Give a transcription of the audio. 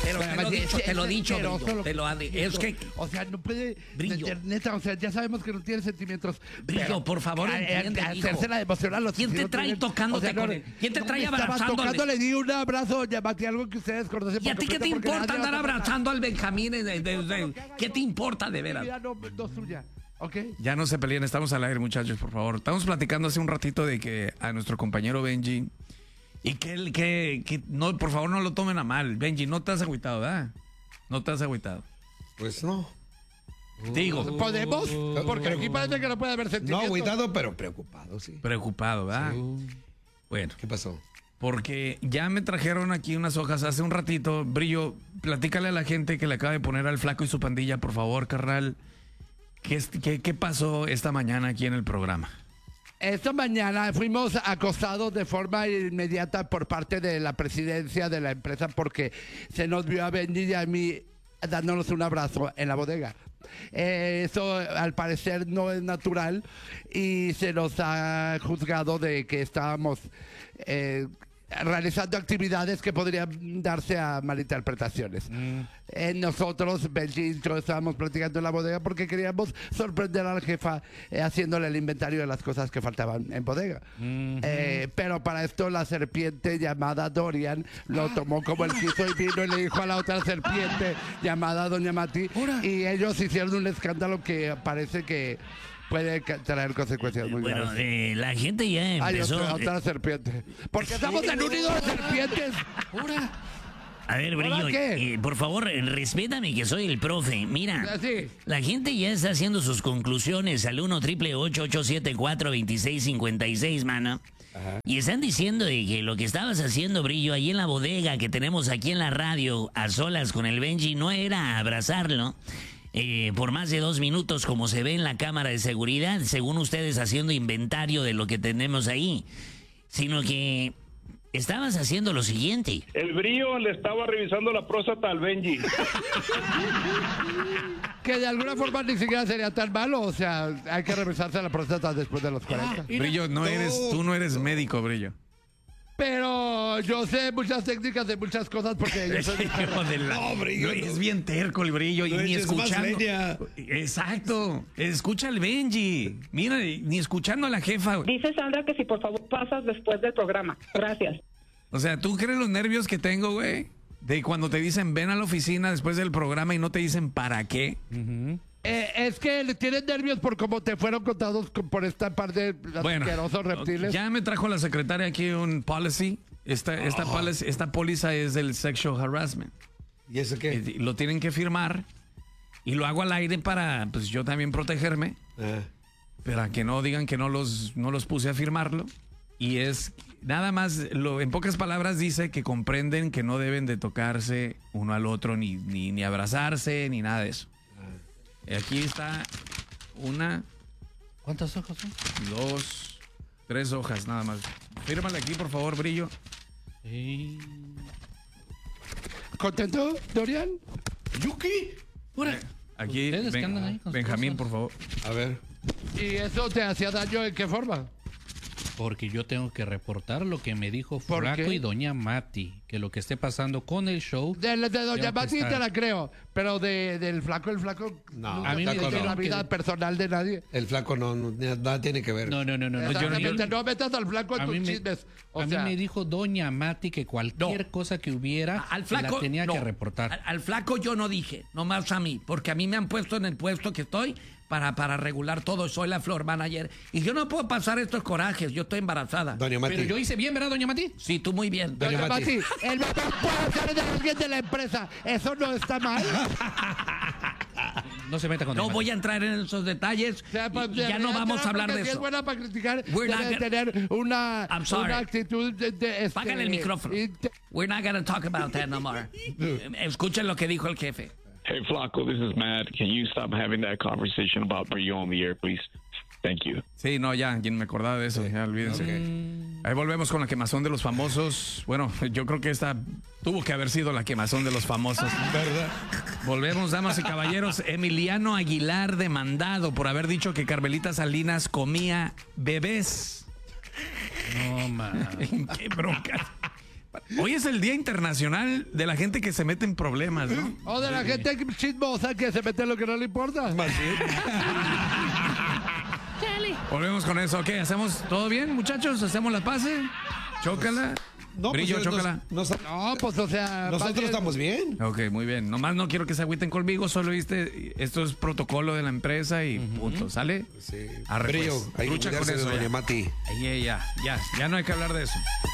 Pero te lo he dicho, Brillo, te lo ha dicho. Es que... O sea, no puede... Brillo. Neta, o sea, ya sabemos que no tiene sentimientos. Brillo, por favor, entiende, hijo. Hacerse la emocional. ¿Quién te trae tocándote con él? ¿Quién te trae abrazándole? Tocando, le di un abrazo, llamate algo que ustedes conocen. ¿Y a ti qué te importa andar abrazando al Benjamín? ¿Qué te importa de veras? No suya. Okay. Ya no se peleen, estamos al aire, muchachos, por favor. Estamos platicando hace un ratito de que a nuestro compañero Benji y que no, por favor, no lo tomen a mal. Benji, no te has agüitado, ¿verdad? No te has agüitado. Pues no. Digo. ¿Podemos? Porque aquí parece que no puede haber No sentimientos. agüitado, pero preocupado, sí. Preocupado, ¿verdad? Bueno. ¿Qué pasó? Porque ya me trajeron aquí unas hojas hace un ratito. Brillo, platícale a la gente que le acaba de poner al Flaco y su pandilla, por favor, carnal. ¿Qué pasó esta mañana aquí en el programa? Esta mañana fuimos acosados de forma inmediata por parte de la presidencia de la empresa porque se nos vio a Benji y a mí dándonos un abrazo en la bodega. Eso al parecer no es natural y se nos ha juzgado de que estábamos realizando actividades que podrían darse a malinterpretaciones. Nosotros, Benji y yo, estábamos platicando en la bodega porque queríamos sorprender a la jefa haciéndole el inventario de las cosas que faltaban en bodega. Pero para esto la serpiente llamada Dorian lo tomó como el quiso y vino y le dijo a la otra serpiente llamada Doña Mati y ellos hicieron un escándalo que parece que puede traer consecuencias muy graves. La gente ya empezó... Hay otra serpiente. Porque estamos en un nido de serpientes. A ver, Brillo, por favor, respétame que soy el profe. Mira, sí. La gente ya está haciendo sus conclusiones al 1-888-874-2656, mano. Ajá. Y están diciendo de que lo que estabas haciendo, Brillo, ahí en la bodega que tenemos aquí en la radio, a solas con el Benji, no era abrazarlo. Por más de 2 minutos, como se ve en la cámara de seguridad, según ustedes haciendo inventario de lo que tenemos ahí, sino que estabas haciendo lo siguiente. El Brillo le estaba revisando la próstata al Benji. Que de alguna forma ni siquiera sería tan malo, o sea, hay que revisarse la próstata después de los 40. Brillo, tú no eres médico, Brillo. Pero yo sé muchas técnicas de muchas cosas porque yo soy... No, Brillo, es bien terco el Brillo y ni escuchando. Exacto, escucha al Benji. Mira, ni escuchando a la jefa. Dice Sandra que si por favor pasas después del programa. Gracias. O sea, ¿tú crees los nervios que tengo, güey? De cuando te dicen ven a la oficina después del programa y no te dicen para qué. Es que le tienen nervios por cómo te fueron contados por esta parte de asquerosos reptiles. Ya me trajo la secretaria aquí un policy. Esta póliza es del sexual harassment. ¿Y eso qué? Lo tienen que firmar y lo hago al aire para, pues yo también protegerme. Para que no digan que no los puse a firmarlo. Y es nada más, en pocas palabras dice que comprenden que no deben de tocarse uno al otro, ni abrazarse, ni nada de eso. Aquí está una... ¿Cuántas hojas son? 2, 3 hojas nada más. Fírmale aquí, por favor, Brillo. ¿Contento, Dorian? ¿Yuki? Aquí, Benjamín, por favor. A ver. ¿Y eso te hacía daño en qué forma? Porque yo tengo que reportar lo que me dijo Flaco y Doña Mati, que lo que esté pasando con el show... De Doña Mati te la creo, pero del Flaco, el Flaco... No, a mí me dice la vida personal de nadie. El Flaco nada tiene que ver. No. No metas al Flaco en tus chismes. A mí me dijo Doña Mati que cualquier cosa que hubiera al Flaco, la tenía que reportar. Al Flaco yo no dije, nomás a mí, porque a mí me han puesto en el puesto que estoy para regular todo. Soy la floor manager y yo no puedo pasar estos corajes. Yo estoy embarazada. Doña Mati. Pero yo hice bien, ¿verdad, Doña Mati? Sí, tú muy bien. Doña Mati, el papá puede ser de alguien de la empresa. Eso no está mal. No se meta con No voy a entrar en esos detalles. O sea, ya no vamos a hablar de eso. Si es buena para criticar, debe tener una actitud Págale el micrófono. We're not going to talk about that no more. Escuchen lo que dijo el jefe. Hey, Flaco, this is Matt. Can you stop having that conversation about Brillo on the air, please? Thank you. Sí, no, ya, quien me acordaba de eso, ya olvídense. Ahí volvemos con la quemazón de los famosos. Bueno, yo creo que esta tuvo que haber sido la quemazón de los famosos. ¿Verdad? Volvemos, damas y caballeros. Emiliano Aguilar demandado por haber dicho que Carmelita Salinas comía bebés. No, man. ¿En qué bronca? Hoy es el Día Internacional de la gente que se mete en problemas, ¿no? O de la gente chismosa que se mete en lo que no le importa. Volvemos con eso. ¿Qué? ¿Hacemos todo bien, muchachos? ¿Hacemos las paces? Chócala. No, Brillo, pues, chócala. No, pues o sea... nosotros estamos bien. Ok, muy bien. Nomás no quiero que se agüiten conmigo, solo viste, esto es protocolo de la empresa y punto, ¿sale? Sí. Arre, Brillo, pues. hay que Lucha con cuidarse de eso doña ya. Mati. Ya no hay que hablar de eso.